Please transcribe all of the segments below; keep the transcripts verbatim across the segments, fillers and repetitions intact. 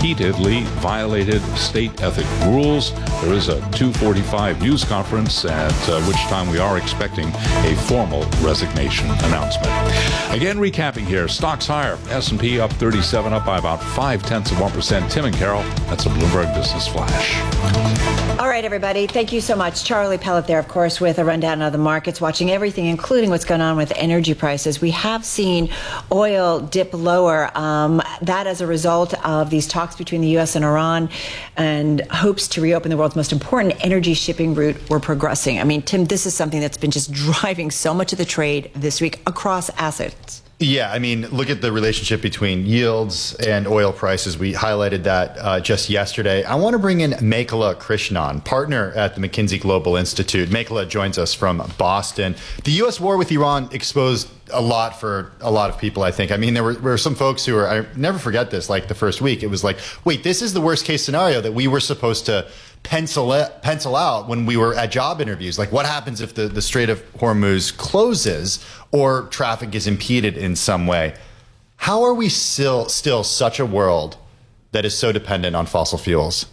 repeatedly violated state ethic rules. There is a two forty-five news conference at uh, which time we are expecting a formal resignation announcement. Again, recapping here, stocks higher. S and P up thirty-seven, up by about five-tenths of one percent. Tim and Carol, that's a Bloomberg Business Flash. All right, everybody. Thank you so much. Charlie Pellet there, of course, with a rundown of the markets, watching everything, including what's going on with energy prices. We have seen oil dip lower. Um, that as a result of these talks between the U S and Iran and hopes to reopen the world's most important energy shipping route were progressing. I mean, Tim, this is something that's been just driving so much of the trade this week across assets. Yeah, I mean, look at the relationship between yields and oil prices. We highlighted that uh, just yesterday. I want to bring in Mekhala Krishnan, partner at the McKinsey Global Institute. Mekhala joins us from Boston. The U S war with Iran exposed a lot for a lot of people, I think. I mean, there were, there were some folks who were, I never forget this, like the first week, it was like, wait, this is the worst case scenario that we were supposed to pencil it, pencil out when we were at job interviews. Like, what happens if the, the Strait of Hormuz closes or traffic is impeded in some way? How are we still still such a world that is so dependent on fossil fuels?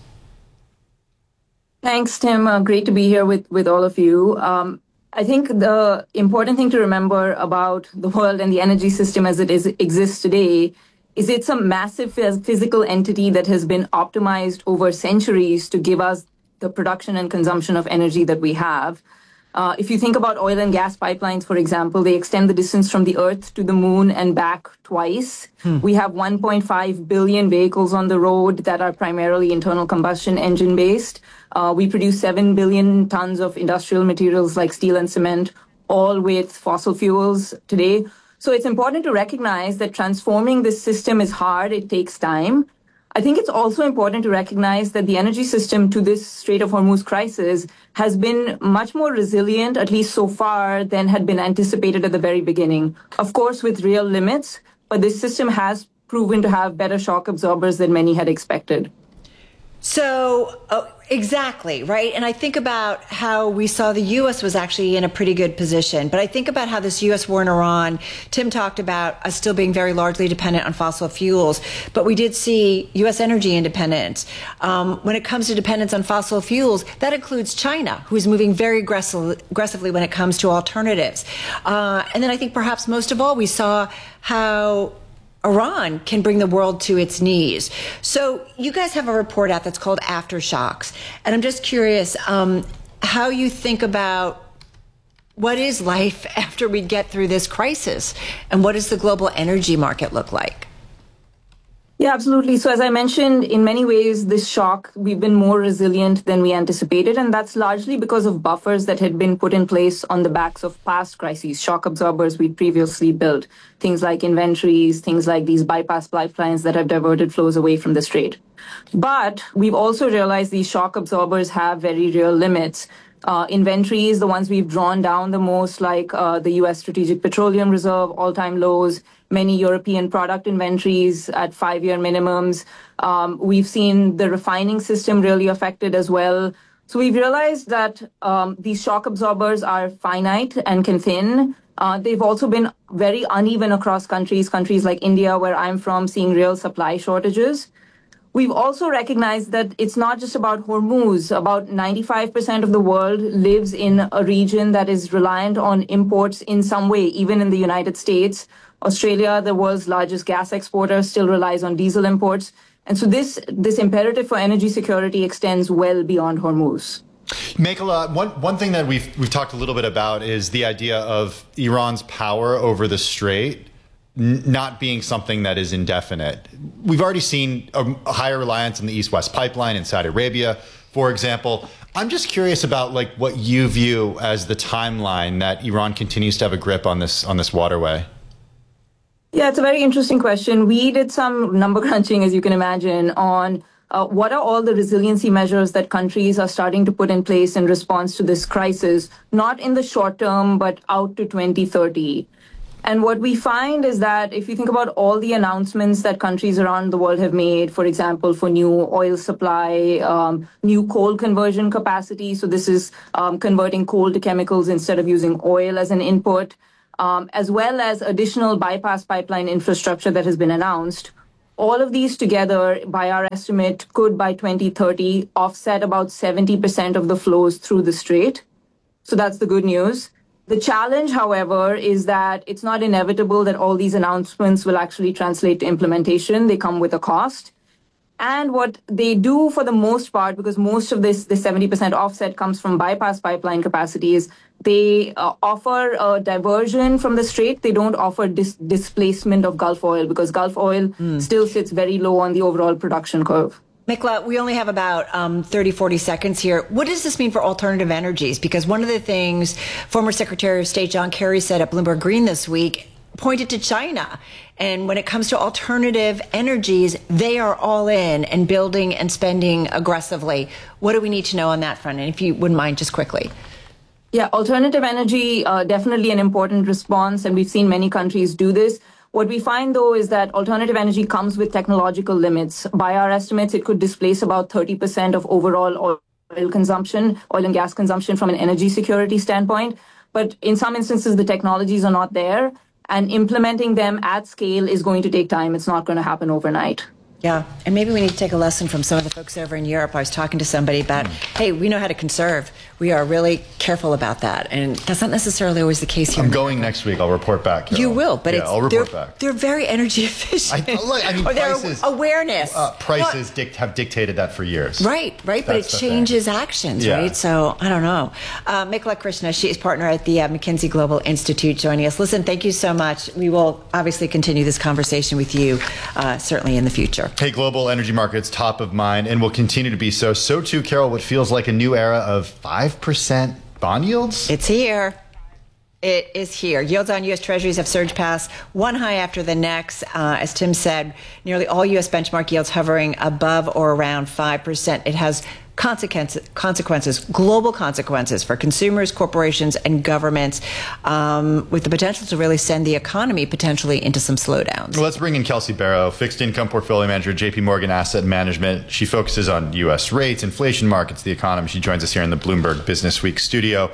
Thanks, Tim. Uh, great to be here with, with all of you. Um, I think the important thing to remember about the world and the energy system as it is exists today is it's a massive physical entity that has been optimized over centuries to give us the production and consumption of energy that we have. Uh, if you think about oil and gas pipelines, for example, they extend the distance from the Earth to the moon and back twice. Hmm. We have one point five billion vehicles on the road that are primarily internal combustion engine based. Uh, we produce seven billion tons of industrial materials like steel and cement, all with fossil fuels today. So it's important to recognize that transforming this system is hard. It takes time. I think it's also important to recognize that the energy system to this Strait of Hormuz crisis has been much more resilient, at least so far, than had been anticipated at the very beginning. Of course, with real limits, but this system has proven to have better shock absorbers than many had expected. So, uh, exactly, right? And I think about how we saw the U S was actually in a pretty good position. But I think about how this U S war in Iran, Tim talked about us still being very largely dependent on fossil fuels. But we did see U S energy independence. Um, when it comes to dependence on fossil fuels, that includes China, who is moving very aggressive, aggressively when it comes to alternatives. Uh, and then I think perhaps most of all, we saw how Iran can bring the world to its knees. So you guys have a report out that's called Aftershocks. And I'm just curious um, how you think about what is life after we get through this crisis, and what does the global energy market look like? Yeah, absolutely. So as I mentioned, in many ways, this shock, we've been more resilient than we anticipated. And that's largely because of buffers that had been put in place on the backs of past crises, shock absorbers we'd previously built, things like inventories, things like these bypass pipelines that have diverted flows away from the strait. But we've also realized these shock absorbers have very real limits. Uh, inventories, the ones we've drawn down the most, like uh, the U S Strategic Petroleum Reserve, all-time lows, many European product inventories at five-year minimums. Um, we've seen the refining system really affected as well. So we've realized that um, these shock absorbers are finite and can thin. Uh, they've also been very uneven across countries, countries like India, where I'm from, seeing real supply shortages. We've also recognized that it's not just about Hormuz. About ninety-five percent of the world lives in a region that is reliant on imports in some way, even in the United States. Australia, the world's largest gas exporter, still relies on diesel imports. And so this, this imperative for energy security extends well beyond Hormuz. Mekhala, one, one thing that we've, we've talked a little bit about is the idea of Iran's power over the Strait not being something that is indefinite. We've already seen a higher reliance on the East-West pipeline in Saudi Arabia, for example. I'm just curious about like what you view as the timeline that Iran continues to have a grip on this on this waterway. Yeah, it's a very interesting question. We did some number crunching, as you can imagine, on uh, what are all the resiliency measures that countries are starting to put in place in response to this crisis, not in the short term, but out to twenty thirty. And what we find is that if you think about all the announcements that countries around the world have made, for example, for new oil supply, um, new coal conversion capacity, so this is um, converting coal to chemicals instead of using oil as an input, um, as well as additional bypass pipeline infrastructure that has been announced, All of these together, by our estimate, could by twenty thirty offset about seventy percent of the flows through the strait. So that's the good news. The challenge, however, is that it's not inevitable that all these announcements will actually translate to implementation. They come with a cost. And what they do for the most part, because most of this, this seventy percent offset comes from bypass pipeline capacities, they uh, offer a diversion from the strait. They don't offer dis- displacement of Gulf oil because Gulf oil mm. still sits very low on the overall production curve. Mikla, we only have about um, thirty, forty seconds here. What does this mean for alternative energies? Because one of the things former Secretary of State John Kerry said at Bloomberg Green this week pointed to China. And when it comes to alternative energies, they are all in and building and spending aggressively. What do we need to know on that front? And if you wouldn't mind, just quickly. Yeah, alternative energy, uh, definitely an important response. And we've seen many countries do this. What we find, though, is that alternative energy comes with technological limits. By our estimates, it could displace about thirty percent of overall oil consumption, oil and gas consumption from an energy security standpoint. But in some instances, the technologies are not there. And implementing them at scale is going to take time. It's not going to happen overnight. Yeah, and maybe we need to take a lesson from some of the folks over in Europe. I was talking to somebody about, hey, we know how to conserve. We are really careful about that, and that's not necessarily always the case here. I'm going next week. I'll report back. Carol. You will, but yeah, it's, I'll report they're, back. They're very energy efficient. I, look, I mean, or their prices, awareness. Uh, prices well, dict, have dictated that for years. Right, right, but That's it changes thing. actions, yeah. right? So I don't know. Uh, Mikla Krishna, she is partner at the uh, McKinsey Global Institute, joining us. Listen, thank you so much. We will obviously continue this conversation with you, uh, certainly in the future. Hey, global energy markets top of mind and will continue to be so. So too, Carol, what feels like a new era of five percent bond yields? It's here. It is here. Yields on U S Treasuries have surged past one high after the next. Uh, as Tim said, nearly all U S benchmark yields hovering above or around five percent. It has consequences, consequences, global consequences for consumers, corporations, and governments, um, with the potential to really send the economy potentially into some slowdowns. Well, let's bring in Kelsey Barrow, fixed income portfolio manager at J P Morgan Asset Management. She focuses on U S rates, inflation markets, the economy. She joins us here in the Bloomberg Business Week studio.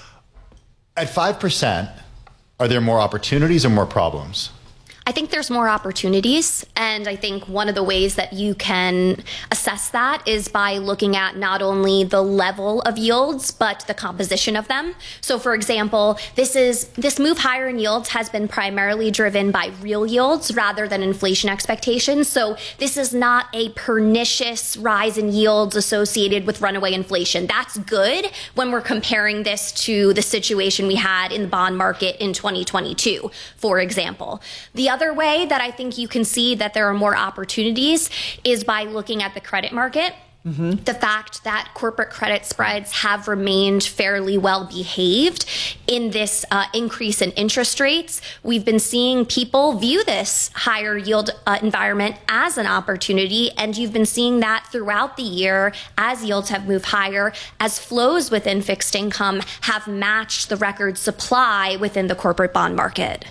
At five percent, are there more opportunities or more problems? I think there's more opportunities, and I think one of the ways that you can assess that is by looking at not only the level of yields, but the composition of them. So for example, this is this move higher in yields has been primarily driven by real yields rather than inflation expectations. So this is not a pernicious rise in yields associated with runaway inflation. That's good when we're comparing this to the situation we had in the bond market in twenty twenty-two, for example. The other way that I think you can see that there are more opportunities is by looking at the credit market. Mm-hmm. The fact that corporate credit spreads have remained fairly well behaved in this uh, increase in interest rates. We've been seeing people view this higher yield uh, environment as an opportunity, and you've been seeing that throughout the year as yields have moved higher, as flows within fixed income have matched the record supply within the corporate bond market.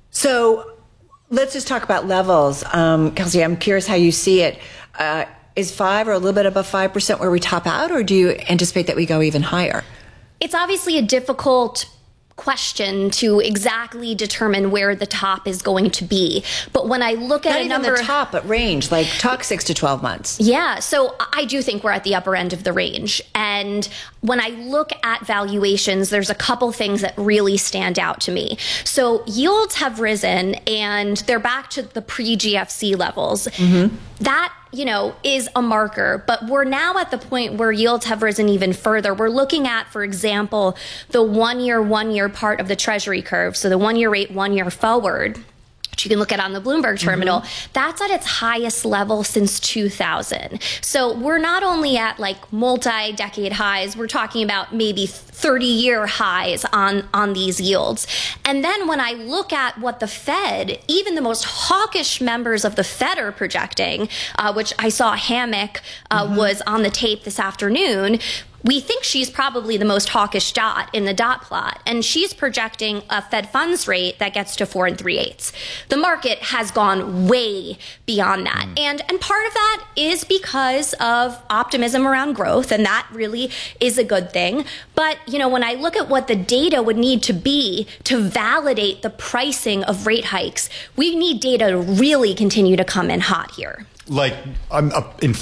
So let's just talk about levels. Um, Kelsey, I'm curious how you see it. Uh, is five or a little bit above five percent where we top out, or do you anticipate that we go even higher? It's obviously a difficult question to exactly determine where the top is going to be. But when I look at Not a even number the top, but range, like talk six to twelve months. Yeah, so I do think we're at the upper end of the range. And when I look at valuations, there's a couple things that really stand out to me. So yields have risen and they're back to the pre-G F C levels. Mm-hmm. That, you know, is a marker, but we're now at the point where yields have risen even further. We're looking at, for example, the one-year, one-year part of the Treasury curve. So the one-year rate, one-year forward, which you can look at on the Bloomberg terminal, mm-hmm. that's at its highest level since two thousand. So we're not only at like multi-decade highs, we're talking about maybe thirty-year highs on, on these yields. And then when I look at what the Fed, even the most hawkish members of the Fed are projecting, uh, which I saw Hammock uh, mm-hmm. was on the tape this afternoon, we think she's probably the most hawkish dot in the dot plot, and she's projecting a Fed funds rate that gets to four and three eighths. The market has gone way beyond that, mm. and and part of that is because of optimism around growth, and that really is a good thing. But you know, when I look at what the data would need to be to validate the pricing of rate hikes, we need data to really continue to come in hot here. Like um, uh,